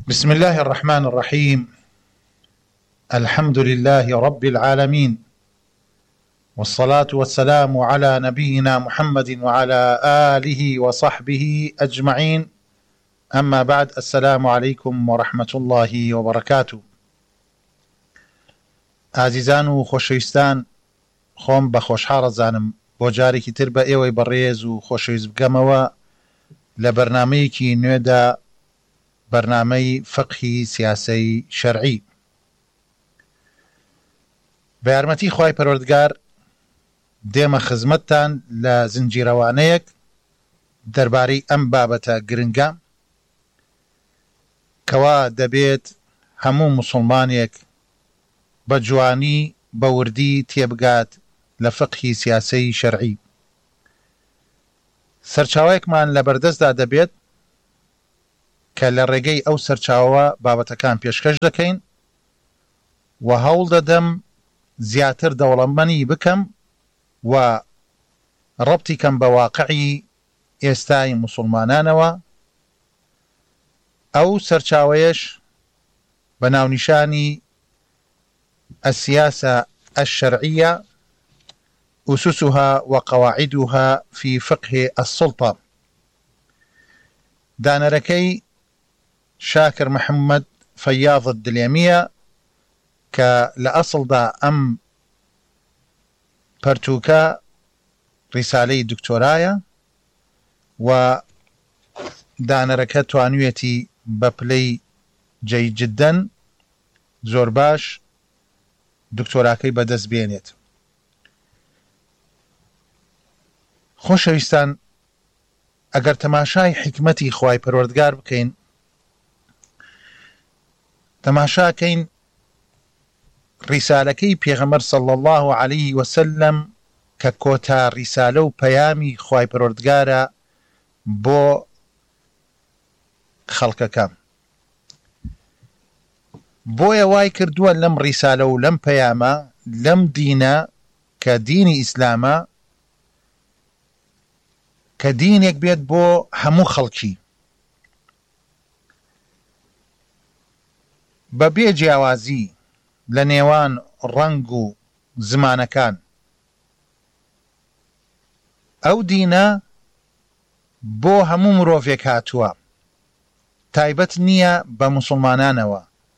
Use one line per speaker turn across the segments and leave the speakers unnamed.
بسم الله الرحمن الرحيم. الحمد لله رب العالمين، والصلاة والسلام على نبينا محمد وعلى آله وصحبه أجمعين. أما بعد، السلام عليكم ورحمة الله وبركاته. عزیزان و خۆشەویستان، خۆم بە خۆشحاڵ دەزانم بۆ جارێکی تر بە ئێوەی بەڕێز و خۆشەویست بگەمەوە لە بەرنامەیەکی نوێدا، بەرنامەی فقهی سیاسەی شەرعی. بە یارمەتی خوای پەروەردگار دێمە خزمەتتان لە زنجیرەوانەیەک دەربارەی ئەم بابەتە گرنگە کەوا دەبێت هەموو موسڵمانێک بە جوانی بە وردی تێبگات لە فقهی سیاسەی شەرعی. سەرچاوەیەکمان لە بەردەستدا دەبێت کە لە ڕێگەی ئەو سەرچاوە بابەتەکان پێشکەش دەکەین و هەوڵ دەدەم زیاتر دەوڵەمەندی بکەم و ڕەبتی کەم بە واقعی ئێستای موسڵمانانەوە. ئەو سەرچاوەیەش بە ناونیشانی السياسة الشرعية أسسها وقواعدها في فقه السلطة، دانركي شاكر محمد فياض الدليمية كالأصل دا أم برتوكا رسالي دكتورايا و دانركة توانويتي ببلي جيد جدا زور باش دکتۆراکەی بەدەست بێنێت. خۆشەویستان، ئەگەر تەماشای حکمەتی خوای پەروەردگار بکەین، تەماشاکەین ڕیسالەکەی پێغەمبەر صلی الله عليه وسلم کە کۆتا ڕیسالە و پەیامی خوای پەروەردگارە بۆ خەڵکەکە. بۆیە وای کردووە لەم ڕیسالە و لەم پەیامە لەم دینە کە دینی ئیسلامە کە دینێک بێت بۆ هەموو خەڵکی بە بێ جیاوازی لە نێوان ڕەنگ و زمانەکان. ئەو دینە بۆ هەموو مرۆڤێک هاتووە، تایبەت نییە بە موسڵمانانەوە.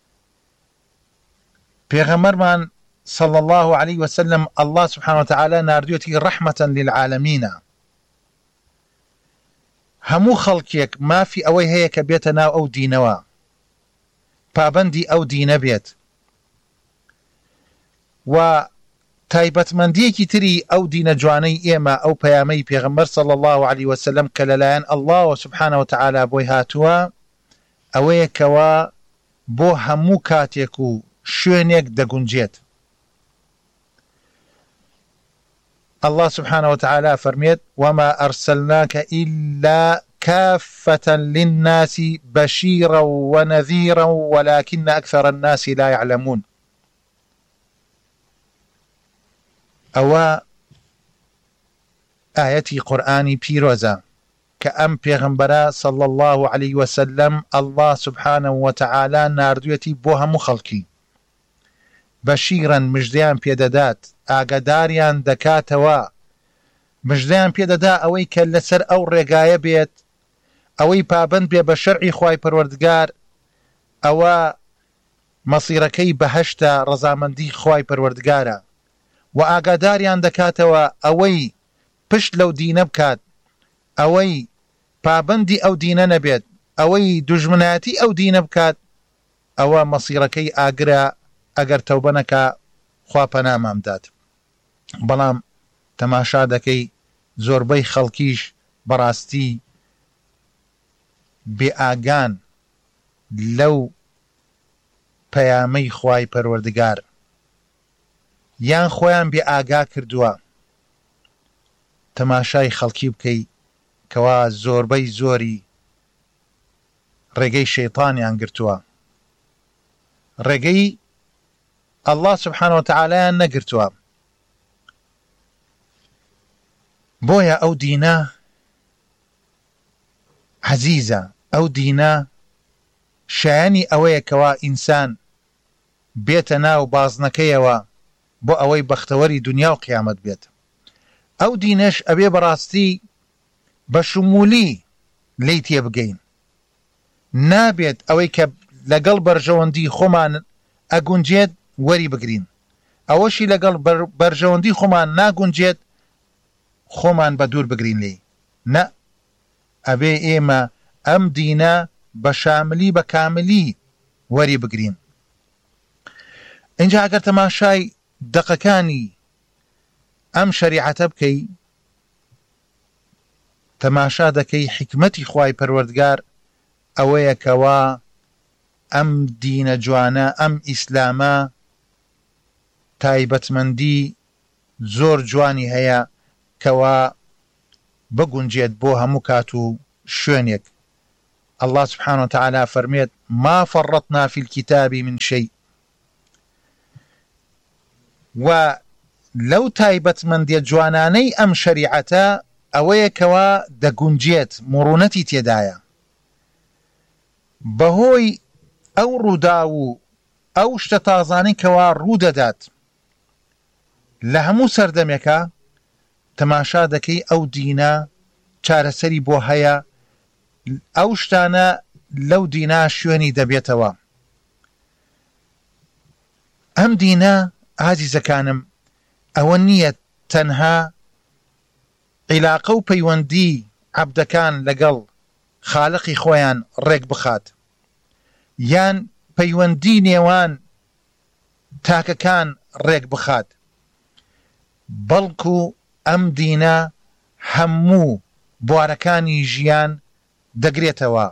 پێغەمبەرمان صلى الله عليه وسلم الله سبحانه وتعالى ناردوێتی ڕەحمەتەن للعالەمینە. هەموو خەڵکێک مافی ئەوەی هەیە کە بێتە ناو ئەو دینەوە، پابەندی ئەو دینە بێت. و تایبەتمەندیەکی تری ئەو دینە جوانەی ئێمە ئەو پەیامەی پێغەمبەر صلى الله عليه وسلم کە لەلایەن الله سبحانه وتعالى بۆی هاتووە ئەوەیە کەوا بۆ هەموو کاتێک و شوێنێک دەگونجێت. الله سبحانه وتعالى فرميت: وما أرسلناك إلا كافة للناس بشيرا ونذيرا ولكن أكثر الناس لا يعلمون. أو آيتي قرآني بيروزا كأم پیغمبرا صلى الله عليه وسلم الله سبحانه وتعالى ناردويتي بوها مخلقي بەشیرەن مژدەیان پێدەدات، ئاگاداریان دەکاتەوە، مژدەیان پێدەدا ئەوەی کە لەسەر ئەو ڕێگایە بێت، ئەوەی پابند بێ بە شەرعی خوای پەروەردگار، ئەوە مەسیرەکەی بەهەشتە ڕەزامەندی خوای پەروەردگارە. و ئاگاداریان دەکاتەوە ئەوەی پشت لەو دینە بکات، ئەوەی پابندی ئەو دینە نەبێت، ئەوەی دوژمنایەتی ئەو دینە بکات، ئەوە مەسیرەکەی ئاگرە ئەگەر تەوبە نەکا خوا پەنامان بدات. بەڵام تەماشا دەکەی زۆربەی خەڵکیش بەڕاستی بێئاگان لەو پەیامەی خوای پەروەردگار، یان خۆیان بێئاگا کردووە. تەماشای خەڵکی بکەی کەوا زۆربەی زۆری ڕێگەی شەیطانیان گرتووە، ڕێگەی الله سبحانه وتعالى نەگرتووە. بۆیە ئەو دینە عەزیزە، ئەو دینە شایانی ئەوەیە کەوا ئینسان بێتە ناو بازنەکەیەوە بۆ ئەوەی بەختەوەری دنیا و قیامەت بێت. ئەو دینەش ئەبێ بەڕاستی بە شمولی لی تێ بگەین، نابێت ئەوەی کە لەگەڵ بەرژەوەندی خۆمان ئەگونجێت وەری بگرین، ئەوەشی لەگەڵ بەرژەوەندی خۆمان ناگونجێت خۆمان بە دوور بگرین لێ. نە، ئەبێ ئێمە ئەم دینە بە شاملی بە کاملی وەری بگرین. اینجا ئەگەر تەماشای دەقەکانی ئەم شەریعەتە بکەی، تەماشا دەکەی حکمەتی خوای پەروەردگار ئەوەیە کەوا ئەم دینە جوانە، ئەم ئیسلامە تایبەتمەندی زۆر جوانی هەیە کەوا بگونجێت بۆ هەموو کات و شوێنێک. الله سبحانه وتعالى فرميت ما فرطنا في الكتاب من شيء. ولو تايبت من دي جواناني أم شريعتا أويا كوا دقنجيت مرونتي تيدايا بهوي أو روداو أو شتتازاني كوا روددات لهمو سردميكا تماشا دكي أو دينا چارەسەری بۆ هەیە، ئەو شتانە لەو دینا شوێنی دەبێتەوە. ئەم دینە ئازیزەکانم ئەوە نییە تەنها عیلاقە و پەیوەندی عەبدەکان لەگەڵ خالقی خۆیان ڕێک بخات، یان پەیوەندی نێوان تاکەکان ڕێک بخات، بەڵکو ئەم دینە هەموو بوارەکانی ژیان دەگرێتەوە.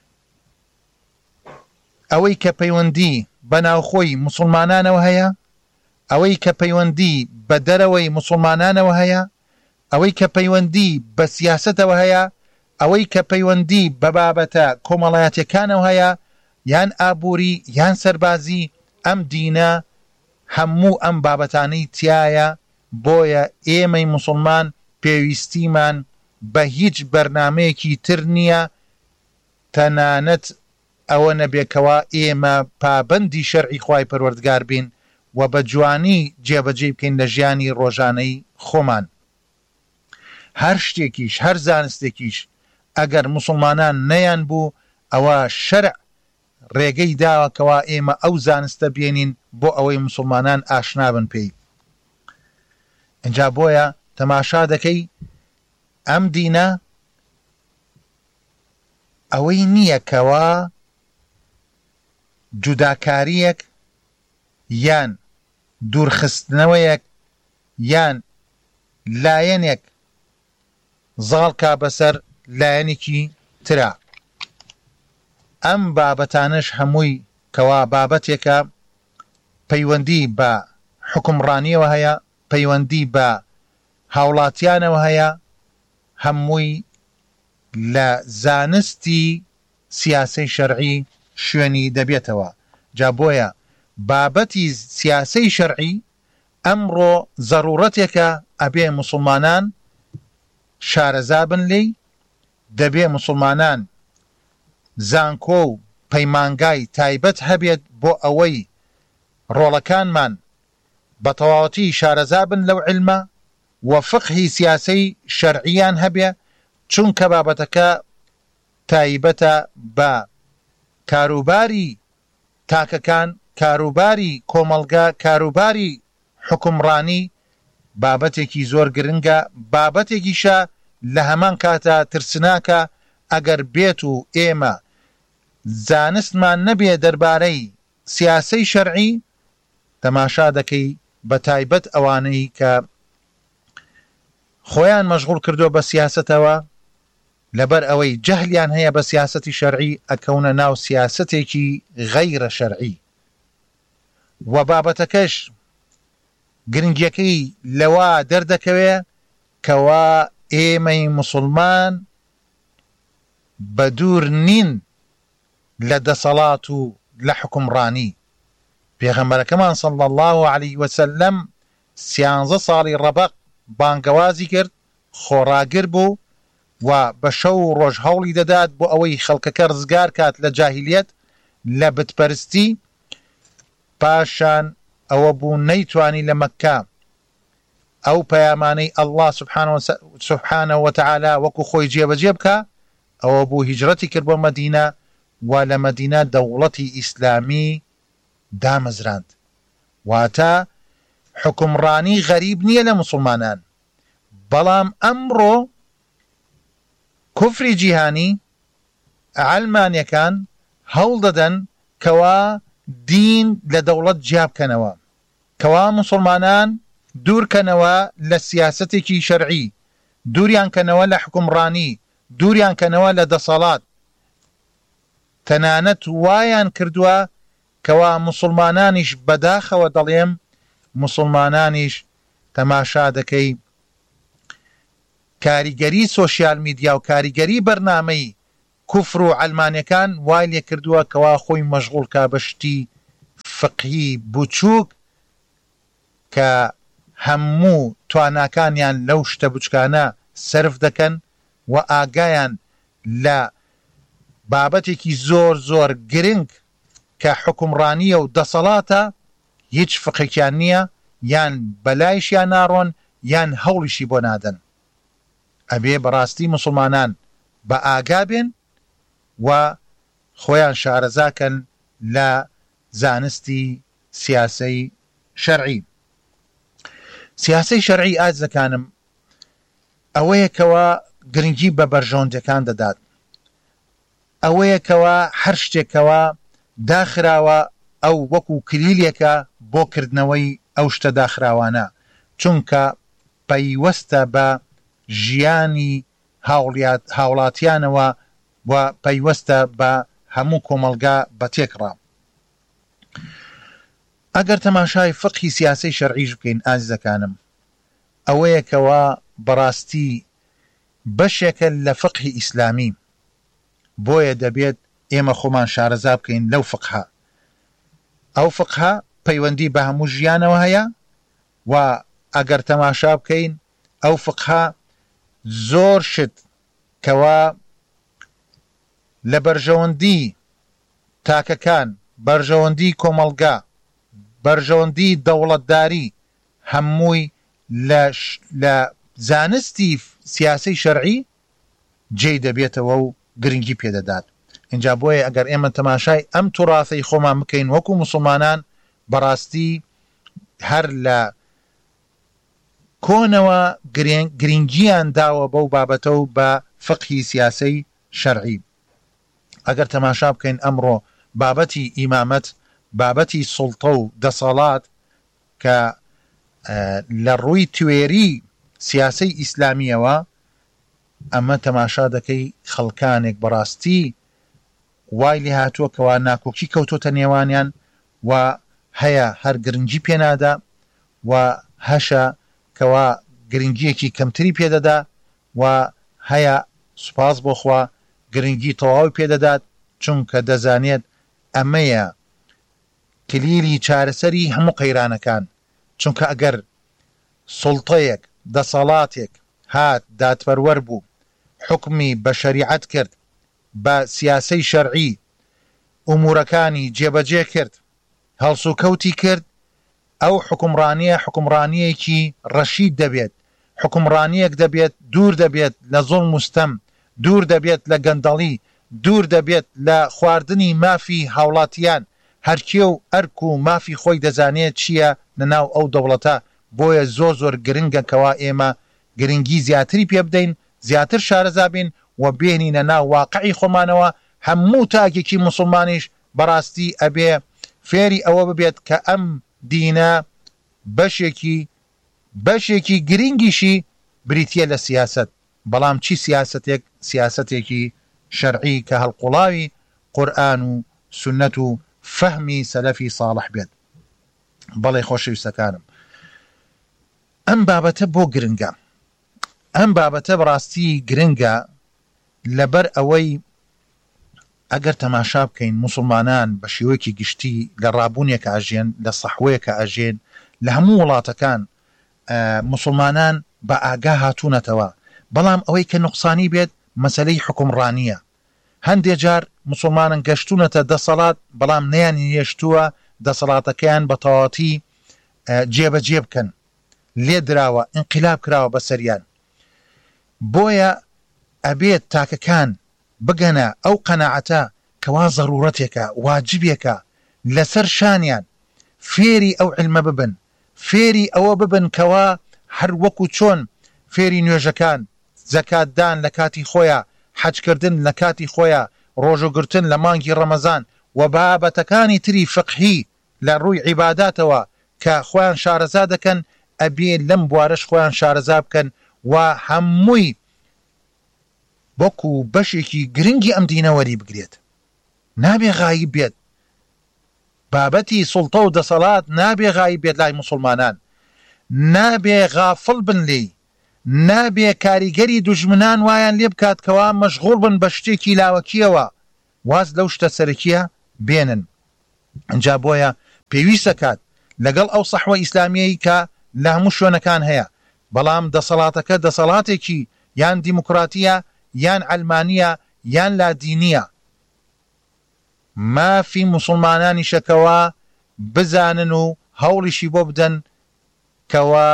ئەوەی کە پەیوەندی بە ناوخۆی موسڵمانانەوە هەیە، ئەوەی کە پەیوەندی بە دەرەوەی موسڵمانانەوە هەیە، ئەوەی کە پەیوەندی بە سیاسەتەوە هەیە، ئەوەی کە پەیوەندی بە بابەتە کۆمەڵایەتیەکانەوە هەیە، یان ئابووری یان سەربازی، ئەم دینە هەموو ئەم بابەتانەی تایە. بۆیە ئێمەی موسڵمان پێویستیمان بە هیچ بەرنامەیەکی تر نییە تەنانەت ئەوە نەبێکەوە ئێمە پابەندی شەرعی خوای پەروەردگار بین و بە جوانی جێبەجێ بکەین لە ژیانی ڕۆژانەی خۆمان. هەر شتێکیش، هەر زانستێکیش ئەگەر موسڵمانان نەیان بوو، ئەوە شەرع ڕێگەی داوەکەوە ئێمە ئەو زانستە بێنین بۆ ئەوەی موسڵمانان ئاشنا بن پێی. اینجا بۆیە تەماشا دەکەی ئەم دینە ئەوەی نییە کەوا جوداکاریەک یان دوورخستنەوەیەک یان لایەنێک زاڵکا بەسەر لایەنێکی ترا. ئەم بابەتانش هەمووی کەوا بابەتێکە پەیوەندی بە حکومڕانیەوە هەیە، پەیوەندی بە هاوڵاتیانەوە هەیە، هەمووی لە زانستی سیاسەی شەرعی شوێنی دەبێتەوە. جا بۆیە بابەتی سیاسەی شەرعی ئەمڕۆ زەڕوڕەتێکە ئەبێ موسڵمانان شارەزا بن لێی، دەبێ موسڵمانان زانکۆ و پەیمانگای تایبەت هەبێت بۆ ئەوەی ڕۆڵەکانمان بە تەواوەتی شارەزا بن لەو علمە و فقهی سیاسەی شەرعیان هەبێ، چونکە بابەتەکە تایبەتە بە کاروباری تاکەکان، کاروباری کۆمەڵگا، کاروباری حکومڕانی، بابەتێکی زۆر گرنگە، بابەتێکیشە لە هەمان کاتە ترسناکە ئەگەر بێت و ئێمە زانستمان نەبێ دەربارەی سیاسەی شەرعی، تەماشا دەکەی بە تایبەت ئەوانەی کە خۆیان مەشغوڵ کردووە بە سیاسەتەوە، لەبەر ئەوەی جەهلیان هەیە بە سیاسەتی شەرعی، ئەکەونە ناو سیاسەتێکی غەیرە شەرعی. و بابەتەکەش گرنگیەکەی لەوە دەردەکەوێ کەوا ئێمەی موسڵمان بە دوور نین لە دەسەڵات و لە حکومڕانی. پێغەمبەرەکەمان صلی الله علیه وسلم 13 ساڵی ڕەبەق بانگەوازی کرد، خۆڕاگر بوو و بە شەو و ڕۆژ هەوڵی دەدات بۆ ئەوەی خەڵکەکە ڕزگار کات لە جاهیلیەت، لە بتپەرستی پاشان ئەوە بوو نەیتوانی لە مەککە ئەو پەیامانەی ئەڵڵا سوبحانە وتەعالا وەکو خۆی جێبەجێ بکە ئەوە بوو هیجرەتی کرد بۆ مەدینە و لە مەدینە دەوڵەتی ئیسلامی دامەزراند واتە حکمڕانی غەریب نییە لە موسڵمانان بەڵام ئەمڕۆ کوفری جیهانی عەلمانیەکان هەوڵ دەدەن کەوا دین لە دەوڵەت جیابکەنەوە کەوا موسڵمانان دوورکەنەوە لە سیاسەتێکی شەرعی دووریان کەنەوە لە حکمڕانی دووریان کەنەوە لە دەسەڵات تەنانەت وایان کردووە کەوا موسڵمانانیش بەداخەوە دەڵێم موسڵمانانیش تەماشا دەکەی کاریگەری سۆشیال میدیا و کاریگەری بەرنامەی کوفر و عەلمانیەکان وای لێ کردووە کەوا خۆی مەشغوڵ کا بە شتی فقهی بچووک کە هەموو تواناکانیان لەو شتە بچکانە سرف دەکەن و ئاگایان لە بابەتێکی زۆر زۆر گرنگ کە حکمڕانیە و دەسەڵاتە هیچ فقهێکیان نییە یان بەلایشیان ناڕۆن یان هەوڵیشی بۆ نادەن ئەبێ بەڕاستی موسڵمانان بە ئاگا بێن و خۆیان شارەزاکەن لە زانستی سیاسەی شەرعی سیاسەی شەرعی ئازەکانم ئەوەیەکەوە گرنگی بە بەرژەوەندەکان دەدات ئەوەیەکەوە هەر شتێکەوە داخراوە ئەو وەکو کلیلێکە بۆ کردنەوەی ئەو شتە داخراوانە چونکە پەیوەستە بە ژیانی هاوڵاتیانەوە و پەیوەستە بە هەموو کۆمەلگا بە تێکڕا ئەگەر تەماشای فقهی سیاسەی شەرعیش بکەین ئازیزەکانم ئەوەیەکەوە بەڕاستی بەشێکە لە فقهی ئیسلامی بۆیە دەبێت ئێمە خۆمان شارەزا بکەین لەو فقها ئەو فقها پەیوەندی بە هەموو ژیانەوە هەیە و ئەگەر تەماشا بکەین ئەو فقها زۆر شت کەوا لە بەرژەوەندی تاکەکان بەرژەوەندی کۆمەلگا بەرژەوەندی دەوڵەتداری هەمووی لە زانستی سیاسەی شەرعی جێی دەبێتەوە و گرنگی پێدەدات اینجا بۆیە ئەگەر ئێمە تەماشای ئەم توڕاثەی خۆمان بکەین وەکو موسڵمانان بەڕاستی هەر لە کۆنەوە گرنگیان داوە بەو بابەتە و بە فقهی سیاسەی شەرعی ئەگەر تەماشا بکەین ئەمڕۆ بابەتی ئیمامەت بابەتی سوڵتە و دەسەڵات کە لە ڕووی توێری سیاسەی ئیسلامیەوە ئەمە تەماشا دەکەی خەڵکانێک بەڕاستی وای لێ هاتووە کەوا ناکۆکی کەوتۆتە نێوانیان و هەیە هەر گرنگی پێنادا و هەشە کەوا گرنگیەکی کەمتری پێدەدا و هەیە سوپاس بۆخوا گرنگی تەواوی پێدەدات چونکە دەزانێت ئەمەیە کلیلی چارەسەری هەموو قەیرانەکان چونکە ئەگەر سوڵتەیەک دەسەڵاتێک هات دادپەروەر بوو حکمی بە شەریعەت کرد بە سیاسەی شەرعی ئومورەکانی جێبەجێ کرد هەڵسوکەوتی کرد ئەو حکمڕانیە حکمڕانیەکی ڕەشید دەبێت حکمڕانیەک دەبێت دوور دەبێت لە زوڵم و ستەم دوور دەبێت لە گەندەڵی دوور دەبێت لە خواردنی مافی هاوڵاتیان هەرکێ و ئەرک و مافی خۆی دەزانێت چییە لەناو ئەو دەوڵەتە بۆیە زۆر زۆر گرنگە کەوا ئێمە گرنگی زیاتری پێ بدەین زیاتر شارەزا بین و بێنینە ناو واقعی خۆمانەوە هەموو تاکێکی موسڵمانیش بەڕاستی ئەبێ فێری ئەوە ببێت کە ئەم دینە بەشێکی گرنگیشی بریتیە لە سیاست بەڵام چی سیاسەتێکی شەرعی کە هەڵقوڵاوی قورئان و سنەت و فەهمی سەلەفی ساڵح بێت بەڵێ خۆشەویستەکانم ئەم بابەتە بۆ گرنگە ئەم بابەتە بەڕاستی گرنگە لەبەر ئەوەی ئەگەر تەماشا بکەین موسڵمانان بە شێوەیەکی گشتی لە ڕابوونێکە ئاژێن لە سەحوەیەکە ئاژێن لە هەموو وڵاتەکان موسڵمانان بە ئاگا هاتوونەتەوە بەڵام ئەوەی کە نوقسانی بێت مەسەلەی حکمڕانیە هەندێک جار مسلمانن گەشتونەتە دەسەڵات بەڵام نەیانی هێشتووە دەسەڵاتەکەیان بە تەواوەتی جێبەجێ بکەن لێ دراوە ئینقلاب کراوە بەسەریان بۆیە ئەبێت تاکەکان بگەنە ئەو قەناعەتە کەوا زەڕورەتێکە واجبێکە لەسەر شانیان فێری ئەو علمە ببن فێری ئەوە ببن کەوا هەر وەکو چۆن فێری نوێژەکان زەکاتدان لە کاتی خۆیان حەجکردن لە کاتی خۆیان ڕۆژوگرتن لە مانگی ڕەمەزان و بابەتەکانی تری فقهی لە ڕووی عیباداتەوە کە خۆیان شارەزا دەکەن ئەبێ لەم بوارەش خۆیان شارەزا بکەن و هەمووی وەکو بەشێکی گرنگی ئەم دینە وەری بگرێت نابێ غایب بێت بابەتی سوڵتە و دەسەڵات نابێ غایب بێت لای مسلمانان نابێ غافڵ بن لێی نابێ کاریگەری دوژمنان وایان لێ بکاتکەوە مەشغوڵ بن بە شتێکی لاوەکیەوە واز لەو شتە سەرەکیە بێنن ئەنجا بۆیە پێویستە کات لەگەڵ ئەو سەحوە ئیسلامیەی کە لە هەموو شوێنەکان هەیە بەڵام دەسەڵاتەکە دەسەڵاتێکی یان دیموکراتیە یان ئەلمانیە یان لادینیە مافی مسلمانانی شەکەوە بزانن و هەوڵیشی بۆ بدەن کەوا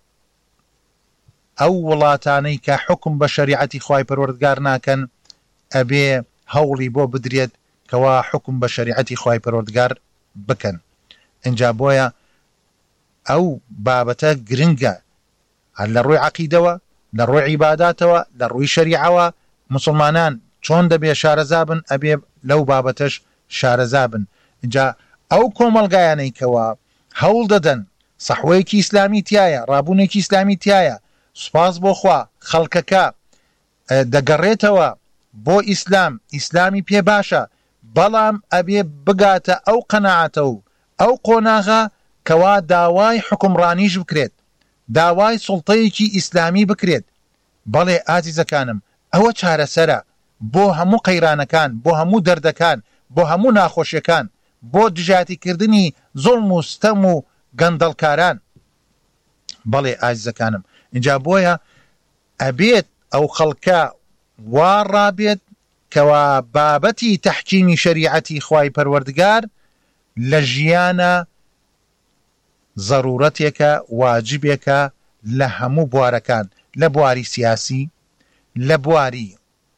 ئەو وڵاتانەی کە حکم بە شەریعەتی خوای پەروەردگار ناکەن ئەبێ هەوڵی بۆ بدرێت کەوا حکم بە شەریعەتی خوای پەروەردگار بکەن ئینجا بۆیە ئەو بابەتە گرنگە هەر لە ڕووی عەقیدەوە لە ڕووی عیباداتەوە لە ڕووی شەریعەوە مسلمانان چۆن دەبێ شارەزا بن ئەبێ لەو بابەتەش شارەزا بن اینجا ئەو کۆمەڵگایانەی کەوا هەوڵ دەدەن سەحوەیەکی ئیسلامی تایە ڕابوونێکی ئیسلامی تایە سوپاس بۆ خوا خەڵکەکە دەگەڕێتەوە بۆ ئیسلام ئیسلامی پێ باشە بەڵام ئەبێ بگاتە ئەو قەناعەتە و ئەو قۆناغا کەوا داوای حکمڕانیش بکرێت داوای سوڵتەیەکی ئیسلامی بکرێت بەڵێ ئازیزەکانم ئەوە چارەسەرە بۆ هەموو قەیرانەکان بۆ هەموو دەردەکان بۆ هەموو ناخۆشیەکان بۆ دژاتیکردنی زوڵم و ستەم و گەندەڵکاران بەڵێ ئازیزەکانم اینجا بۆیە ئەبێت ئەو خەڵکە وا ڕابێت کەوا بابەتی تەحکیمی شەریعەتی خوای پەروەردگار لە ژیانە ضرورەتێکە واجبێکە لە هەموو بوارەکان لە بواری سیاسی لە بواری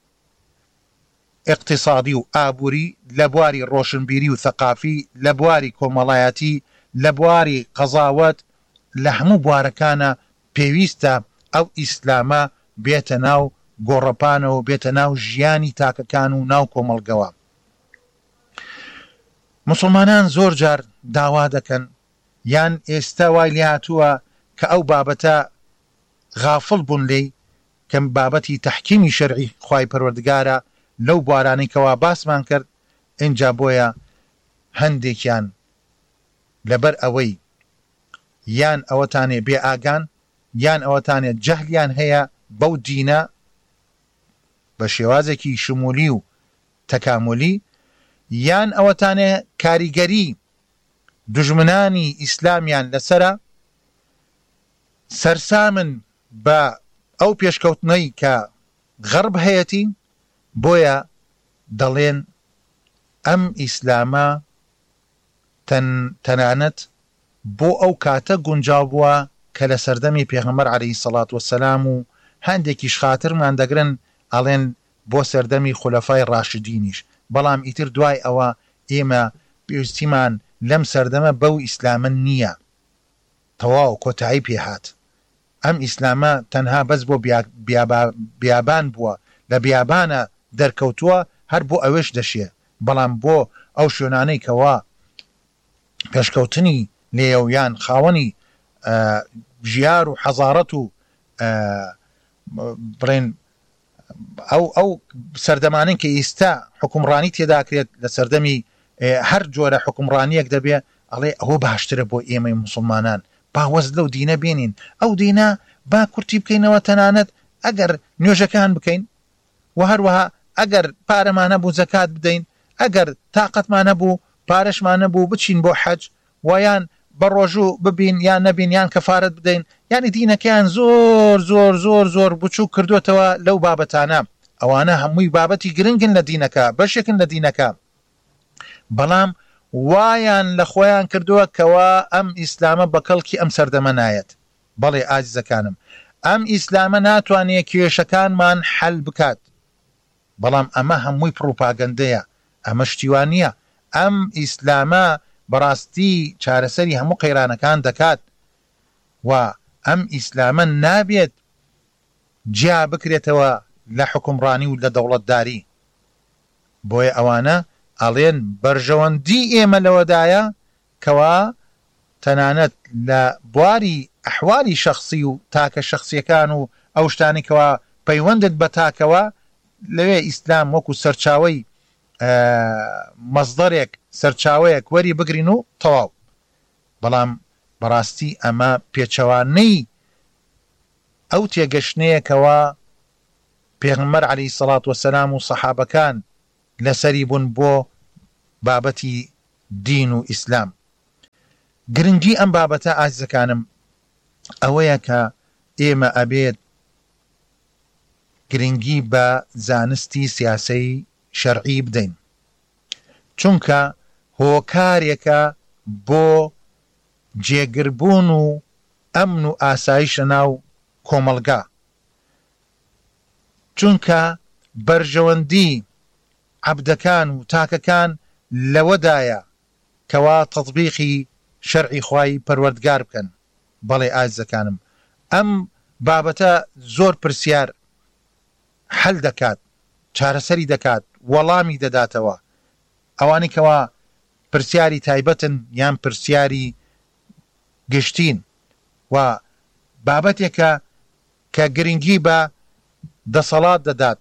اقتصادی و ئابووری لە بواری ڕۆشنبیری و ثەقافی لە بواری کۆمەڵایەتی لە بواری قەزاوەت لە هەموو بوارەکانە پێویستە ئەو ئیسلامە بێتە ناو گۆڕەپانەوە بێتە ناو ژیانی تاکەکان و ناو کۆمەڵگەوە مسلمانان زۆر جار داوا دەکەن یان ئێستا وای لێ هاتووە کە ئەو بابەتە غافڵ بوون لێی کە بابەتی تەحکیمی شەرعی خوای پەروەردگارە لەو بوارانەی کەوا باسمان کرد ئینجا بۆیە هەندێکیان لەبەر ئەوەی یان ئەوەتانێ بێ ئاگان یان ئەوەتانێت جەهلیان هەیە بەو دینە بە شێوازێکی شمولی و تەکاملی یان ئەوەتانێ کاریگەری دژمنانی ئیسلامیان لەسرە سەرسامن بە ئەو پێشکەوتنەی کە غەرب هەیەتی بۆیە دەڵێن ئەم ئیسلامە تەنانەت بۆ ئەو کاتە گونجاو بووە کە لە سەردەمی پێغەمبەر عەلەیهی سەڵات وەسەلام و هەندێکیش خاترمان دەگرن ئەڵێن بۆ سەردەمی خولەفای ڕاشدینیش بەڵام ئیتر دوای ئەوە ئێمە پێویستیمان لەم سەردەمە بەو ئیسلامە نییە تەواو کۆتایی پێهات ئەم ئیسلامە تەنها بەس بۆ بیابان بووە لە بیابانە دەرکەوتووە هەر بۆ ئەوەش دەشێ بەڵام بۆ ئەو شوێنانەی کەوا پێشکەوتنی لێویان خاوەنی ژیار و حەزارەت و بڵێن ئەو سەردەمانن کە ئێستا حکومڕانی تێداکرێت لە سەردەمی هەر جۆرە حکومڕانیەک دەبێ ئەڵێ ئەوە باشترە بۆ ئێمەی مسلمانان باوەز لەو دینە بێنین ئەو دینە با کورتی بکەینەوە تەنانەت ئەگەر نوێژەکان بکەین و هەروەها ئەگەر پارەمانە بوو زەکات بدەین ئەگەر تااقەتمانە بوو پارەشمانە بوو بچین بۆ حەج ویان بە ڕۆژوو ببین یان نەبین یان کەفارەت بدەین یانی دینەکەیان زۆر زۆر زۆر زۆر بچوو کردوێتەوە لەو بابەتانە ئەوانە هەمووی بابەتی گرنگن لە دینەکە بەشێکن لە دینەکە بەڵام وایان لە خۆیان کردووە کەوا ئەم ئیسلامە بە کەڵکی ئەم سەردەمە نایەت بەڵێ ئازیزەکانم ئەم ئیسلامە ناتوانێت کێشەکانمان حەل بکات بەڵام ئەمە هەمووی پروپاگەندەیە ئەمە شتیوان نییە ئەم ئیسلامە بەڕاستی چارەسەری هەموو قەیرانەکان دەکات و ئەم ئیسلامە نابێت جیا بکرێتەوە لە حکومڕانی و لە دەوڵەتداری بۆیە ئەوانە ئەڵێن بەرژەوەندی ئێمە لەوەدایە کەوا تەنانەت لە بواری ئەحوالی شەخصی و تاکە شەخصیەکان و ئەو شتانی کەوا پەیوەندت بە تاکەوە لەوێ ئیسلام وەکو سەرچاوەی مەزدەرێک سەرچاوەیەک وەری بگرین و تەواو بەڵام بەڕاستی ئەمە پێچەوانەی ئەو تێگەشتنەیەکەوە پێغەمبەر عەلەیهی سەڵات وەسەلام و سەحابەکان لەسەری بوون بۆ بابەتی دین و ئیسلام گرنگی ئەم بابەتە ئازیزەکانم ئەوەیە کە ئێمە ئەبێت گرنگی بە زانستی سیاسەی شەرعی بدەین چونکە هۆکارێکە بۆ جێگربوون و ئەمن و ئاسایش لەناو کۆمەڵگا چونکە بەرژەوەندی عەبدەکان و تاکەکان لەوەدایە کەوا تەطبیقی شەرعی خوای پەروەردگار بکەن بەڵێ ئازیزەکانم ئەم بابەتە زۆر پرسیار حەل دەکات چارەسەری دەکات وەڵامی دەداتەوە ئەوانی کەوا پرسیاری تایبەتن یان پرسیاری گشتین و بابەتێکە کە گرنگی بە دەسەڵات دەدات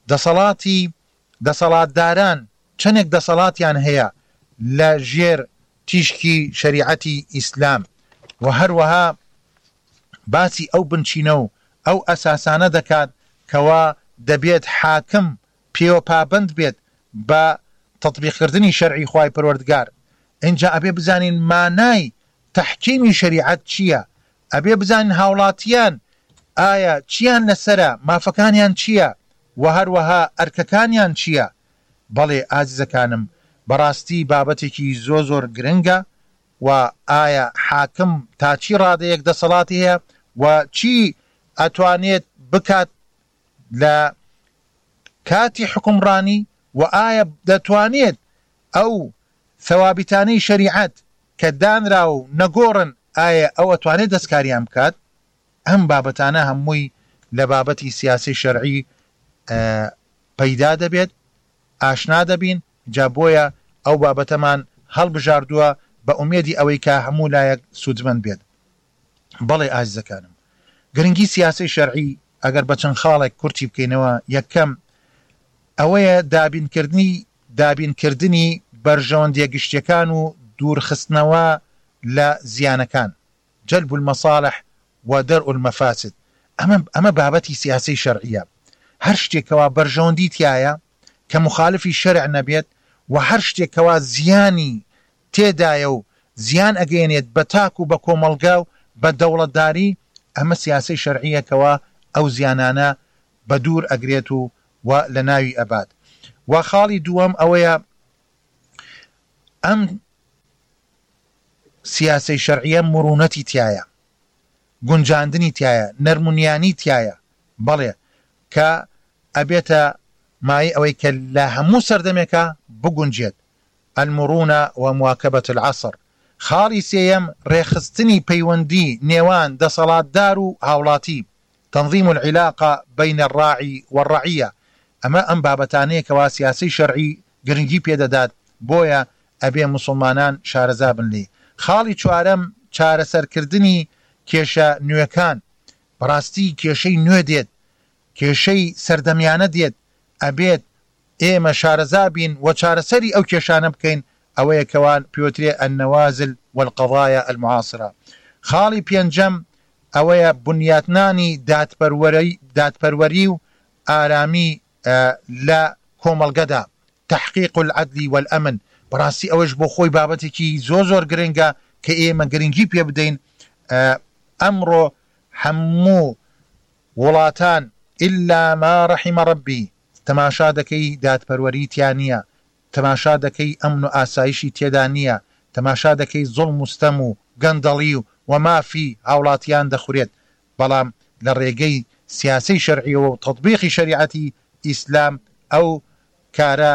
دەسەڵاتداران چەندێک دەسەڵاتیان هەیە لە ژێر تیشکی شەریعەتی ئیسلام و هەروەها باسی ئەو بنچینە و ئەو ئەساسانە دەکات کەوا دەبێت حاکم پێوە پابند بێت بە تەطبیقکردنی شەرعی خوای پەروەردگار اینجا ئەبێ بزانین مانای تەحکیمی شەریعەت چییە ئەبێ بزانین هاوڵاتیان ئایا چیان لەسرە مافەکانیان چییە و هەروەها ئەرکەکانیان چییە بەڵێ ئازیزەکانم بەڕاستی بابەتێکی زۆر گرنگە و ئایا حاکم تا چی ڕادەیەک دەسەڵاتی هەیە و چی ئەتوانێت بکات لە کاتی حکومڕانی و ئایا دەتوانێت ئەو ثەوابیتانەی شەریعەت کە دانرا و نەگۆڕن ئایا ئەو ئەتوانێت دەستکاریان بکات ئەم بابەتانە هەمووی لە بابەتی سیاسی شەرعی پەیدا دەبێت ئاشنا دەبین جا بۆیە ئەو بابەتەمان هەڵبژاردووە بە ئومێدی ئەوەی کە هەموو لایەک سوودمەند بێت بەڵێ ئازیزەکانم گرنگی سیاسی شەرعی ئەگەر بە چەند خاڵێک کورتی بکەینەوە یەکەم ئەوەیە دابینکردنی بەرژەوەندیە گشتیەکان و دوورخستنەوە لە زیانەکان جەلب المەصالح و دەرء المەفاسد ئەمە بابەتی سیاسی شەرعیە هەر شتێکەوە بەرژەوەندی تایە کە مخالفی شەرع نەبێت و هەر شتێکەوە زیانی تێدایە و زیان ئەگەێنێت بە تاک و بە کۆمەڵگا و بە دەوڵەتداری ئەمە سیاسی شەرعیەکەوە ئەو زیانانە بە دوور ئەگرێت و لە ناوی ئەبات و خاڵی دووەم ئەوەیە ئەم سیاسی شەرعیە مرونەتی تایە گونجاندنی تایە نەرمونیانی تایە بەڵێ کە ئەبێتە مای ئەوەی کە لە هەموو سەردەمێکە بگونجێت المرونە و مواکبة العصر خاڵی سێیەم ڕێخستنی پەیوەندی نێوان دەسەڵاتدار و هاوڵاتی تنظیم العلاقة بين الراعي والرعية ئەمە ئەم بابەتانەیەکەوە سیاسی شەرعی گرنگی پێدەدات بۆیە ئەبێ مسلمانان شارەزا بن لێ خاڵی چوارەم چارەسەرکردنی کێشە نوێەکان بەڕاستی کێشەی نوێ دێت کێشەی سەردەمیانە دێت ئەبێت ئێمە شارەزا بین و چارەسەری ئەو کێشانە بکەین ئەوەیە کەوان پێوترێ النەوازل والقضايا المعاصرة خاڵی پێنجەم ئەوەیە بنیاتنانی دادپەروەری و ئارامی لە کۆمەڵگەدا تحقیق العدل والأمن بەڕاستی ئەوەش بۆ خۆی بابەتێکی زۆر گرنگە کە ئێمە گرنگی پێ بدەین ئەمڕۆ هەموو وڵاتان إلا ما رحم ربي تەماشا دەکەی دادپەروەری تیان نییە، تەماشا دەکەی ئەمن و ئاسایشی تێدا نییە، تەماشا دەکەی زوڵم و ستەم و گەندەڵی و مافی هاوڵاتیان دەخورێت. بەڵام لە ڕێگەی سیاسی شەرعیەوە و تەطبیقی شەریعەتی ئیسلام ئەو کارە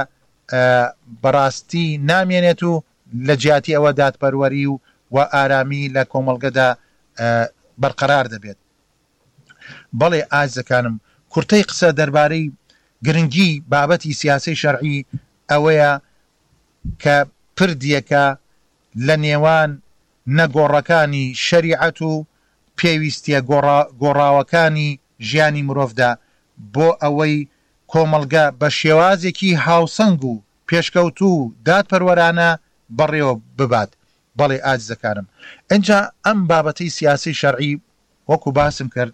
بەڕاستی نامێنێت و لە جیاتی ئەوە دادپەروەری و ئارامی لە کۆمەڵگەدا بەرقەرار دەبێت. بەڵێ ئازەکانم، کورتەی قسە دەربارەی گرنگی بابەتی سیاسی شەرعی ئەوەیە کە پردیەکە لە نێوان نەگۆڕەکانی شەریعەت و پێویستیە گۆڕاوەکانی ژیانی مرۆڤدا بۆ ئەوەی کۆمەڵگە بە شێوازێکی هاوسەنگ و پێشکەوت و دادپەروەرانە بەڕێوە ببات. بەڵێ ئاجزەکانم، ئەنجا ئەم بابەتەی سیاسی شەرعی وەکو باسم کرد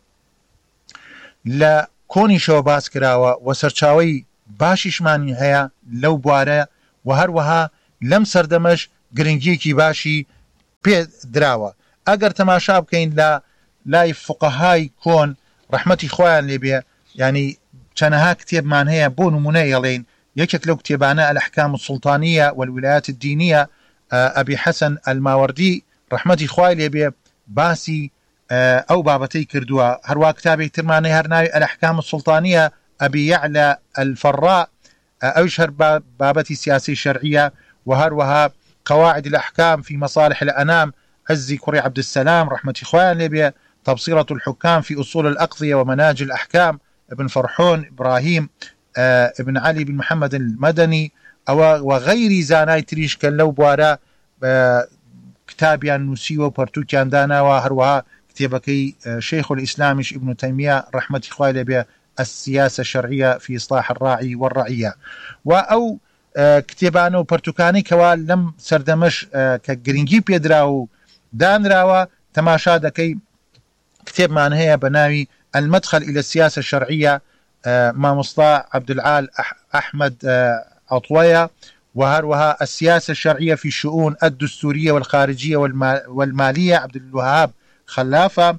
لە کۆنیشەوە باس کراوە و سەرچاوەی باشیشمانی هەیە لەو بوارە و هەروەها لەم سەردەمەش گرنگیەکی باشی پێ دراوە. ئەگەر تەماشا بکەین لە لای فقەهای کۆن ڕەحمەتی خۆیان لێبێ، ینی چەندەها کتێبمان هەیە بۆ نمونە ئەڵێن یەکێک لەو کتێبانە الأحكام السلطانية والولايات الدينية ئەبی حەسەن ئەلماوەردی ڕەحمەتی خوای لێبێ باسی ئەو بابەتەی کردووە. هەروە کتابێک ترمانەی هەر ناوی الأحكام السلطانية ئەبی یعلى الفراء، ئەوش هەر بابەتی سیاسی شەرعیە، وهروها قواعد الأحكام في مصالح الأنام عزي كري عبد السلام رحمة خوان ليبيا، تبصيرة الحكام في أصول الأقضية ومناهج الأحكام ابن فرحون إبراهيم ابن علي بن محمد المدني وغير زاناي تريش كان لو بوارا كتابيان نوسي وبرتوكيان دانا، وهروها كتابكي شيخ الإسلام ابن تيمية رحمة خوان ليبيا السياسة الشرعية في إصلاح الراعي والرعية. وأو كتێبانە و پەرتوکانی کەوا لەم سەردەمەش کە گرنگی پێدرا و دانراوە تەماشا دەکەی کتێبمان هەیە بە ناوی المدخل إلى السياسة الشرعية مامۆستا عبدالعال أحمد عطوية، وهروها السياسة الشرعية في الشؤون الدستورية والخارجية والمالية عبد الوهاب خلافة،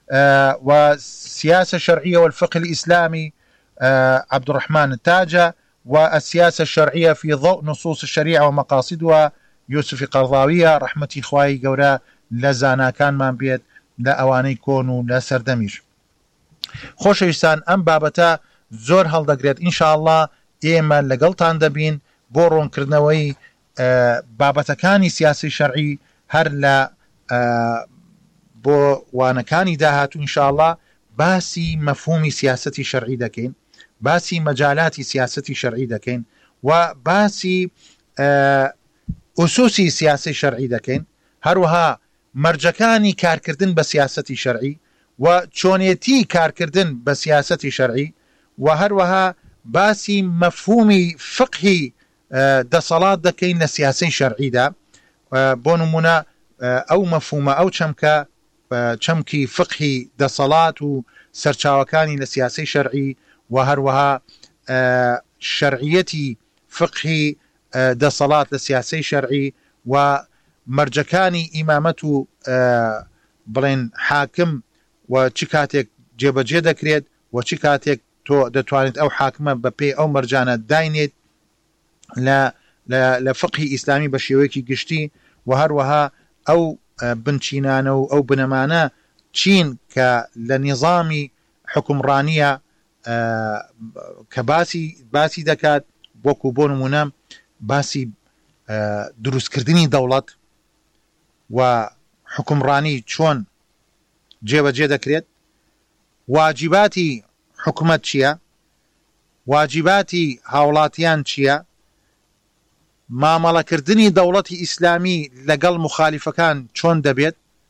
والسياسة الشرعية والفقه الإسلامي عبد الرحمن التاجة، والسياسة الشرعية في ضوء نصوص الشريعة ومقاصدها يوسف قرضاوية رحمتي خواي قورا لزانا كان من بيت لا أواني كونوا لا سردميش. خۆشەویستان، ئەم بابەتە زۆر هەڵدەگرێت ئینشاء الله ئێمە لەگەڵتان دەبین بۆ ڕوونکردنەوەی بابەتەکانی سیاسی شەرعی هەر لە بۆ وانەکانی داهاتوو ئینشاء الله باسی مەفهومی سیاسەتی شەرعی دەکەین، باسی مەجالاتی سیاسەتی شەرعی دەکەین و باسی ئوسوسی سیاسی شەرعی دەکەین، هەروەها مەرجەکانی کارکردن بە سیاسەتی شەرعی و چۆنێتی کارکردن بە سیاسەتی شەرعی، و هەروەها باسی مەفهومی فقهی دەسەڵات دەکەین لە سیاسی شەرعیدا. بۆ نمونە ئەو مەفهومە ئەو چەمکی فقهی دەسەڵات و سەرچاوەکانی لە سیاسی شەرعی و هەروەها شەرعیەتی فقهی دەسەڵات لە سیاسی شەرعی و مەرجەکانی ئیمامەت و بڵێن حاکم و چ کاتێک جێبەجێ دەکرێت و چ کاتێک تۆ دەتوانێت ئەو حاکمە بە پێی ئەو مەرجانە داینێت لە فقهی ئیسلامی بە شێوەیەکی گشتی، و هەروەها ئەو بنچینانە و ئەو بنەمانە چین کە لە نظامی حکومڕانیە کە باسی دەکات، وەکو بۆ نمونە باسی دروستکردنی دەوڵەت و حکومڕانی چۆن جێبەجێ دەکرێت، واجباتی حکومەت چییە، واجباتی هاوڵاتیان چییە، مامەڵەکردنی دەوڵەتی ئیسلامی لەگەڵ مخالیفەکان چۆن دەبێت،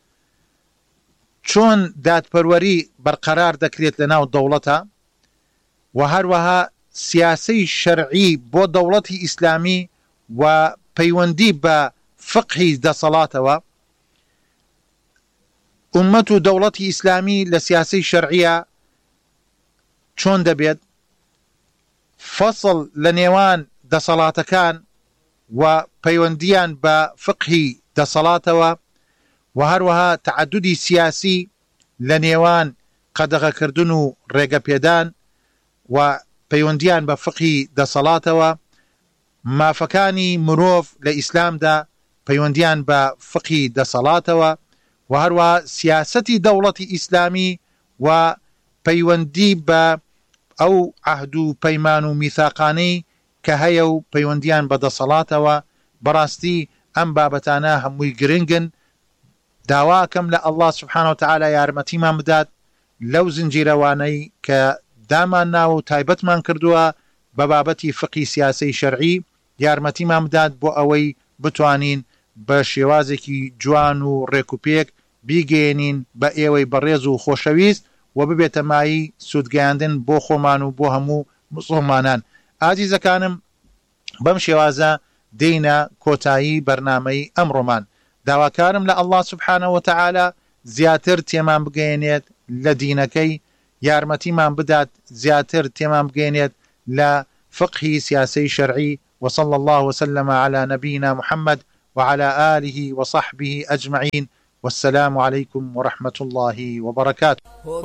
چۆن دادپەروەری بەرقەرار دەکرێت لە ناو دەوڵەتە، و هەروەها سیاسەی شەرعی بۆ دەوڵەتی ئیسلامی و پەیوەندی بە فقهی دەسەڵاتەوە. ئومەت و دەوڵەتی ئیسلامی لە سیاسەی شەرعیە چۆن دەبێت، فەسڵ لە نێوان دەسەڵاتەکان و پەیوەندیان بە فقهی دەسەڵاتەوە، و هەروەها تعددی سیاسی لە نێوان قەدەغەکردن و ڕێگەپێدان و پەیوەندیان بە فقهی دەسەڵاتەوە، مافەکانی مرۆڤ لە ئیسلامدا پەیوەندیان بە فقهی دەسەڵاتەوە، و هەروە سیاسەتی دەوڵەتی ئیسلامی و پەیوەندی بە ئەو عەهد و پەیمان و میثاقانەی کە هەیە و پەیوەندیان بە دەسەڵاتەوە. بەڕاستی ئەم بابەتانە هەمووی گرنگن. داواکەم لە ئەڵڵا سوبحانە وتەعالا یارمەتیمان بدات لەو زنجیرەوانەی کە دامان ناوە و تایبەتمان کردووە بە بابەتی فقی سیاسەی شەرعی، یارمەتیمان بدات بۆ ئەوەی بتوانین بە شێوازێکی جوان و ڕێکوپێک بیگەێنین بە ئێوەی بەڕێز و خۆشەویست و ببێتە مایی سوودگەیاندن بۆ خۆمان و بۆ هەموو مسڵمانان. ئازیزەکانم، بەم شێوازە دێینە کۆتایی بەرنامەی ئەمڕۆمان. داواکارم لە ئەڵڵا سوبحانە وتەعالا زیاتر تێمان بگەێنێت لە دینەکەی، یارمەتیمان بدات زیاتر تێمان بگەێنێت لە فقهی سیاسەی شەرعی. وصلى الله وسلم على نبينا محمد وعلى آله وصحبه أجمعين، والسلام عليكم ورحمة الله وبركاته.